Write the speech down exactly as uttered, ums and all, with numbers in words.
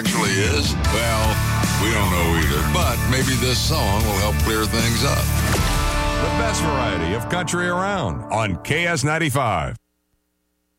actually is? Well, we don't know either, but maybe this song will help clear things up. The best variety of country around on K S ninety-five.